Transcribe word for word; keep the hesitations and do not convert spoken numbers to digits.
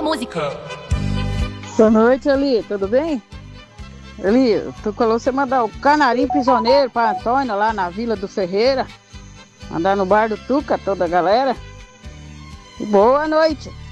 Música. Boa noite, Eli. Tudo bem? Eli, tu falou você mandar o canarinho prisioneiro pra Antônia lá na Vila do Ferreira. Andar no bar do Tuca, toda a galera. Boa noite.